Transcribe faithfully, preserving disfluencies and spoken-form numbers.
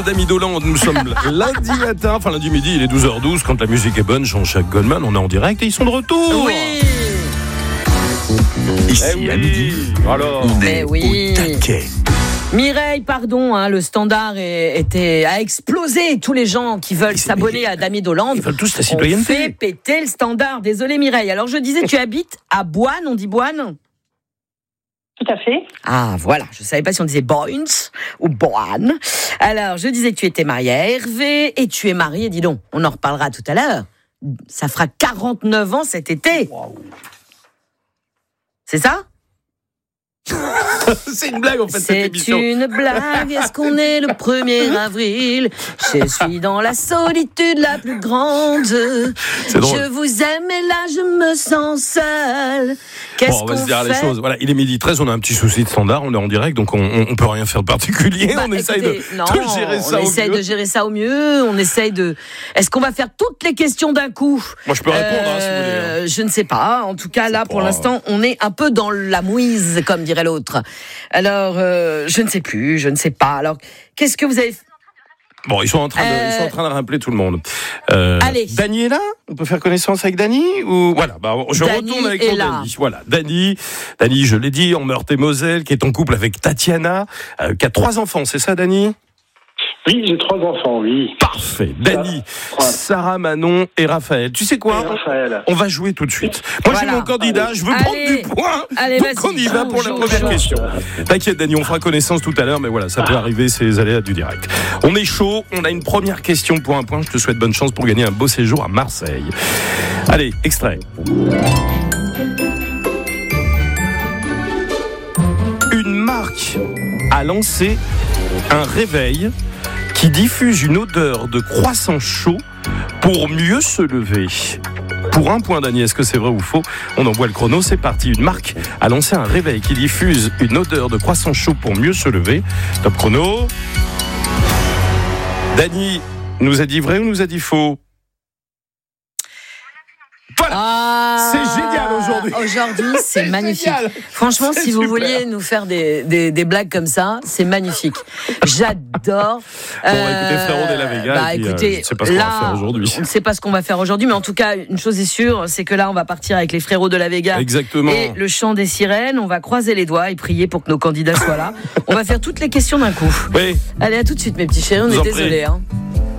d'Ami Dolan. Nous sommes lundi matin, enfin lundi midi, il est douze heures douze. Quand la musique est bonne, Jean-Jacques Goldman, on est en direct et ils sont de retour. Oui. Ici Eh oui. à midi, Alors, on Mais est oui. au taquet. Mireille, pardon, hein, le standard est, était, a explosé. Tous les gens qui veulent Ils- s'abonner à Dami Dolan, ils veulent tous la on citoyenneté. fait péter le standard. Désolé Mireille. Alors je disais, tu habites à Boine, on dit Boine ? Tout à fait. Ah voilà, je savais pas si on disait Boines ou Boine. Alors je disais que tu étais mariée à Hervé et tu es mariée, dis donc, on en reparlera tout à l'heure. Ça fera quarante-neuf ans cet été. Wow. C'est ça ? C'est une blague en fait cette C'est émission. une blague, est-ce qu'on est le premier avril ? Je suis dans la solitude la plus grande. C'est drôle. Je vous aime et là je me sens seule. Qu'est-ce Bon, on va qu'on se dire fait ? les choses. Voilà, il est midi treize, on a un petit souci de standard, on est en direct, donc on, on, on peut rien faire de particulier. Bah, on essaye écoutez, de, non, de gérer ça on au essaye mieux. de gérer ça au mieux. On essaye de. Est-ce qu'on va faire toutes les questions d'un coup ? Moi, je peux répondre hein, si vous voulez. Euh, Je ne sais pas. En tout cas, là, pour pas- l'instant, on est un peu dans la mouise, comme dirait l'autre. Alors, euh, je ne sais plus, je ne sais pas. Alors, qu'est-ce que vous avez fait ? Bon, ils sont en train de, Euh, ils sont en train de rappeler tout le monde. Euh, Allez. Dany est là ? On peut faire connaissance avec Dany ou voilà, bah, je Dany retourne avec est mon là. Dany. Voilà, Dany, Dany, je l'ai dit, en Meurthe-et-Moselle, qui est en couple avec Tatiana, euh, qui a trois enfants, c'est ça, Dany ? Oui, j'ai trois enfants, oui. Parfait. Dany, Ouais. Sarah, Manon et Raphaël. Tu sais quoi ? Et Raphaël. On va jouer tout de suite. Moi, j'ai Voilà. mon candidat, je veux Allez. prendre du point. Allez, Donc, vas-y. on y va pour la Joue, première joue. question. T'inquiète, Dany, on fera connaissance tout à l'heure, mais voilà, ça peut arriver, c'est les aléas du direct. On est chaud, on a une première question pour un point. Je te souhaite bonne chance pour gagner un beau séjour à Marseille. Allez, extrait. Une marque a lancé un réveil qui diffuse une odeur de croissant chaud pour mieux se lever. Pour un point, Dany, est-ce que c'est vrai ou faux ? On envoie le chrono, c'est parti. Une marque a lancé un réveil qui diffuse une odeur de croissant chaud pour mieux se lever. Top chrono. Dany nous a dit vrai ou nous a dit faux ? Voilà. Ah, C'est génial aujourd'hui. Aujourd'hui, c'est magnifique. génial. Franchement, C'est si vous super. vouliez nous faire des, des, des blagues comme ça, c'est magnifique. J'adore. Bon, écoutez, frérot de la Vega, bah, et puis, euh, écoutez, je ne sais pas ce qu'on va là, faire aujourd'hui. on ne sait pas ce qu'on va faire aujourd'hui, mais en tout cas, une chose est sûre, c'est que là, on va partir avec les frérots de la Vega. Exactement. Et le chant des sirènes, on va croiser les doigts et prier pour que nos candidats soient là. On va faire toutes les questions d'un coup. Oui. Allez, à tout de suite, mes petits chéris, on Vous est en prie. désolés. Hein.